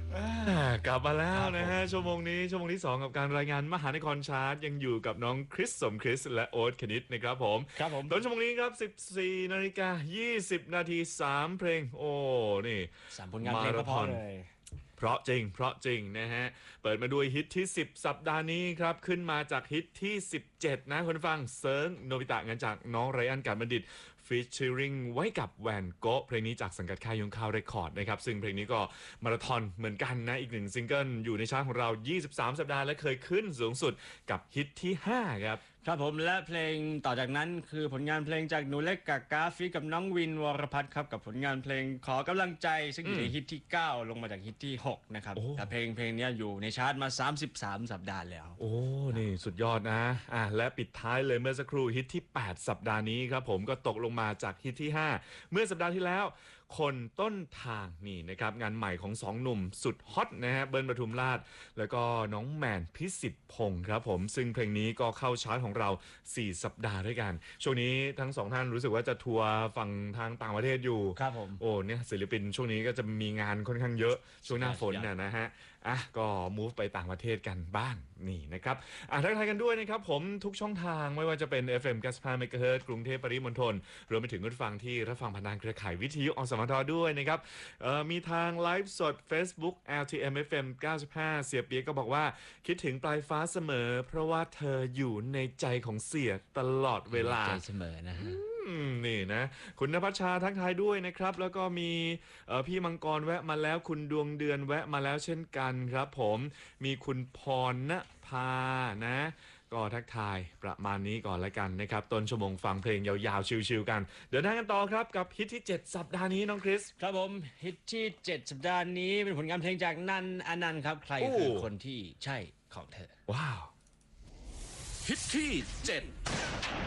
กลับมาแล้วนะฮะชั่วโมงที่2กับการรายงานมหานครชาร์ตยังอยู่กับน้องคริสสมคริสและโอ๊ตคณิตนะครับผมครับผมตอนชั่วโมงนี้ครับ14:20 นาที3เพลงโอ้นี่ 3 ผลงานเพลงก็พอเลยเพราะจริงนะฮะเปิดมาด้วยฮิตที่10สัปดาห์นี้ครับขึ้นมาจากฮิตที่17นะคุณฟังเซิร์งโนบิตะงานจากน้องไรอันการบัณฑิตฟีเจอริงไว้กับแวนโกะเพลงนี้จากสังกัดค่ายยงคาวเรคคอร์ดนะครับซึ่งเพลงนี้ก็มาราธอนเหมือนกันนะอีกหนึ่งซิงเกิลอยู่ในชาร์ตของเรา23สัปดาห์และเคยขึ้นสูงสุดกับฮิตที่5ครับครับผมและเพลงต่อจากนั้นคือผลงานเพลงจากหนูเล็กกากาฟีกับน้องวินวรพัฒน์ครับกับผลงานเพลงขอกำลังใจซึ่งอยู่ในฮิตที่9ลงมาจากฮิตที่6นะครับแต่เพลงนี้อยู่ในชาร์ตมา33สัปดาห์แล้วโอ้นี่สุดยอดนะและปิดท้ายเลยเมื่อสักครู่ฮิตที่8สัปดาห์นี้ครับผมก็ตกลงมาจากฮิตที่5เมื่อสัปดาห์ที่แล้วคนต้นทางนี่นะครับงานใหม่ของ2หนุ่มสุดฮอตนะฮะเบิร์นปทุมราชแล้วก็น้องแมนพิสิทธิ์พงศ์ครับผมซึ่งเพลงนี้ก็เข้าชาร์ตของเรา4สัปดาห์ด้วยกันช่วงนี้ทั้ง2ท่านรู้สึกว่าจะทัวร์ฝั่งทางต่างประเทศอยู่ครับผมโอ้เนี่ยศิลปินช่วงนี้ก็จะมีงานค่อนข้างเยอะช่วงหน้าฝนนะฮะก็ move ไปต่างประเทศกันบ้างนี่นะครับทักทายกันด้วยนะครับผมทุกช่องทางไม่ว่าจะเป็น FM 95 MHz กรุงเทพปริมณฑลรวมไปถึงผู้ฟังที่รับฟังผ่านทางเครือข่ายวิทยุอสมทด้วยนะครับมีทางไลฟ์สด Facebook LTM FM 95เสียเปียกก็บอกว่าคิดถึงปลายฟ้าเสมอเพราะว่าเธออยู่ในใจของเสียตลอดเวลาใจเสมอนะฮะนี่นะคุณณภัชชาทักทายด้วยนะครับแล้วก็มีพี่มังกรแวะมาแล้วคุณดวงเดือนแวะมาแล้วเช่นกันครับผมมีคุณพรณภานะก็ทักทายประมาณนี้ก่อนละกันนะครับต้นชั่วโมงฟังเพลงยาวๆชิวๆกันเดี๋ยวนั่งกันต่อครับกับฮิตที่7สัปดาห์นี้น้องคริสครับผมฮิตที่7สัปดาห์นี้เป็นผลงานเพลงจากนันอนันต์ครับใครคือคนที่ใช่ของเธอว้าวฮิตที่7